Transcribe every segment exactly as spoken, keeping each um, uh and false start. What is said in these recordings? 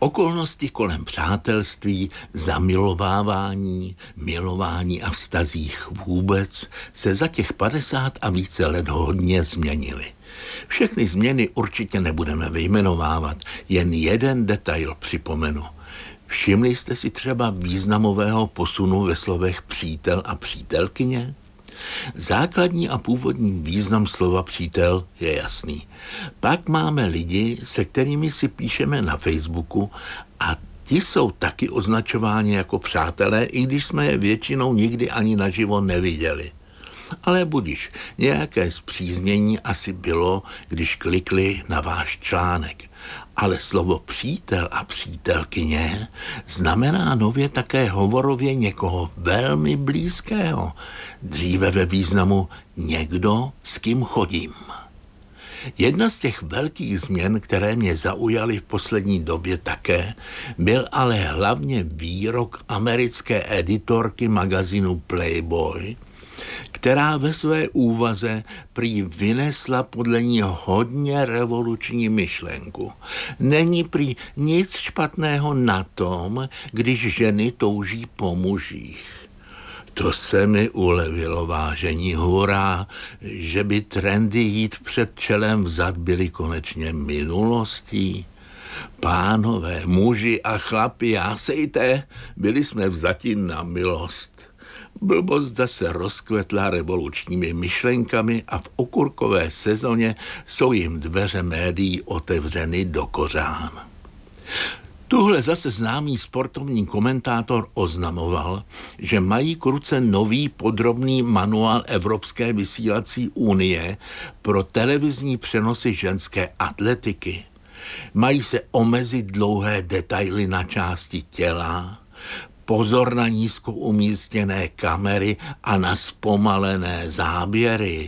Okolnosti kolem přátelství, zamilovávání, milování a vztazích vůbec se za těch padesát a více let hodně změnily. Všechny změny určitě nebudeme vyjmenovávat, jen jeden detail připomenu. Všimli jste si třeba významového posunu ve slovech přítel a přítelkyně? Základní a původní význam slova přítel je jasný. Pak máme lidi, se kterými si píšeme na Facebooku a ti jsou taky označováni jako přátelé, i když jsme je většinou nikdy ani naživo neviděli. Ale budiš, nějaké zpříznění asi bylo, když klikli na váš článek. Ale slovo přítel a přítelkyně znamená nově také hovorově někoho velmi blízkého, dříve ve významu někdo, s kým chodím. Jedna z těch velkých změn, které mě zaujaly v poslední době také, byl ale hlavně výrok americké editorky magazínu Playboy, která ve své úvaze prý vynesla podle ní hodně revoluční myšlenku. Není prý nic špatného na tom, když ženy touží po mužích. To se mi ulevilo, vážení, hurá, že by trendy jít před čelem vzad byly konečně minulostí. Pánové, muži a chlapi, jásejte, byli jsme vzati na milost. Blbost zase rozkvetla revolučními myšlenkami a v okurkové sezóně jsou jim dveře médií otevřeny do kořán. Tuhle zase známý sportovní komentátor oznamoval, že mají k ruce nový podrobný manuál Evropské vysílací unie pro televizní přenosy ženské atletiky. Mají se omezit dlouhé detaily na části těla, pozor na nízko umístěné kamery a na zpomalené záběry.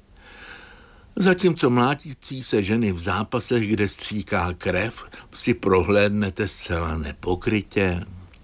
Zatímco mlátící se ženy v zápasech, kde stříká krev, si prohlédnete zcela nepokrytě.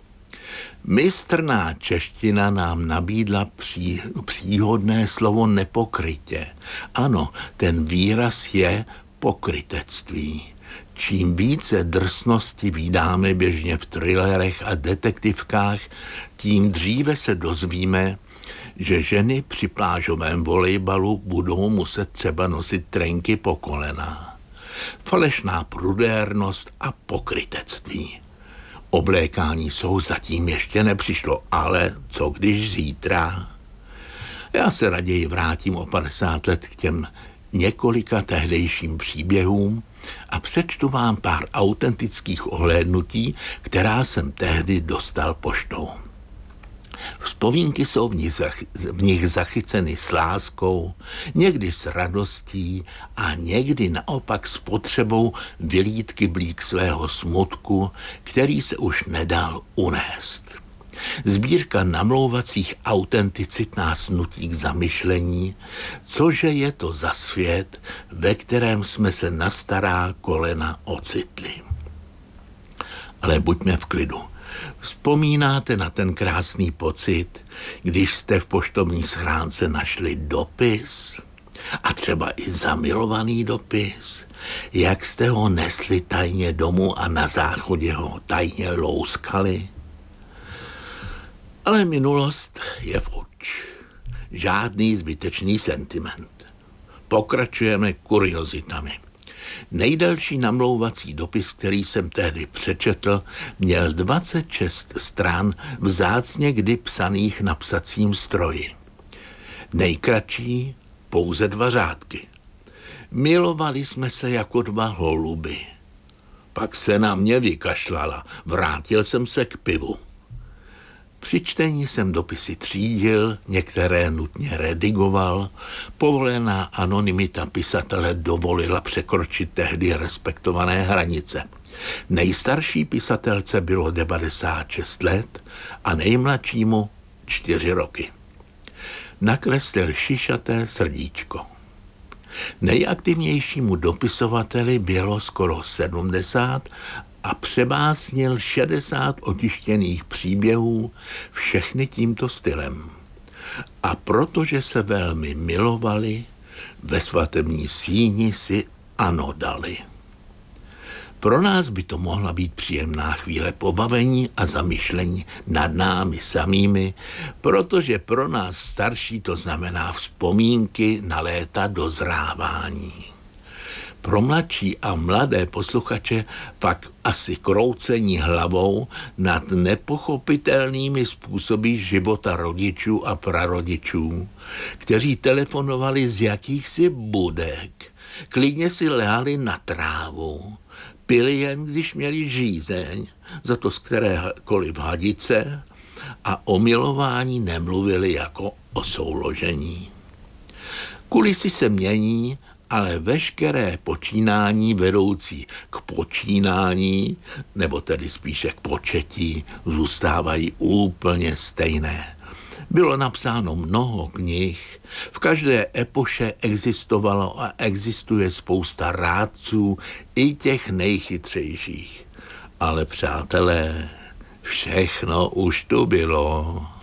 Mistrná čeština nám nabídla pří, příhodné slovo nepokrytě. Ano, ten výraz je pokrytectví. Čím více drsnosti vídáme běžně v thrillerech a detektivkách, tím dříve se dozvíme, že ženy při plážovém volejbalu budou muset třeba nosit trenky po kolena. Falešná prudérnost a pokrytectví. Oblékání jsou zatím ještě nepřišlo, ale co když zítra? Já se raději vrátím o padesát let k těm několika tehdejším příběhům a přečtu vám pár autentických ohlédnutí, která jsem tehdy dostal poštou. Vzpomínky jsou v nich, zach, v nich zachyceny s láskou, někdy s radostí a někdy naopak s potřebou vylít kyblík svého smutku, který se už nedal unést. Sbírka namlouvacích autenticit nás nutí k zamyšlení, cože je to za svět, ve kterém jsme se na stará kolena ocitli. Ale buďme v klidu. Vzpomínáte na ten krásný pocit, když jste v poštovní schránce našli dopis? A třeba i zamilovaný dopis? Jak jste ho nesli tajně domů a na záchodě ho tajně louskali? Ale minulost je fuč. Žádný zbytečný sentiment. Pokračujeme kuriozitami. Nejdelší namlouvací dopis, který jsem tehdy přečetl, měl dvacet šest stran vzácně kdy psaných na psacím stroji. Nejkratší pouze dva řádky. Milovali jsme se jako dva holuby. Pak se na mě vykašlala, vrátil jsem se k pivu. Při čtení jsem dopisy třídil, některé nutně redigoval, povolená anonymita pisatele dovolila překročit tehdy respektované hranice. Nejstarší pisatelce bylo devadesát šest let a nejmladšímu čtyři roky. Nakreslil šišaté srdíčko. Nejaktivnějšímu dopisovateli bylo skoro sedmdesát a přebásnil šedesát otištěných příběhů, všechny tímto stylem. A protože se velmi milovali, ve svatební síni si ano dali. Pro nás by to mohla být příjemná chvíle pobavení a zamyšlení nad námi samými, protože pro nás starší to znamená vzpomínky na léta dozrávání. Pro mladší a mladé posluchače pak asi kroucení hlavou nad nepochopitelnými způsoby života rodičů a prarodičů, kteří telefonovali z jakýchsi budek, klidně si lehali na trávu, pili jen, když měli žízeň, za to z kterékoliv hadice, a o milování nemluvili jako o souložení. Kulisy se mění, ale veškeré počínání vedoucí k počínání, nebo tedy spíše k početí, zůstávají úplně stejné. Bylo napsáno mnoho knih, v každé epoše existovalo a existuje spousta rádců, i těch nejchytřejších. Ale přátelé, všechno už tu bylo.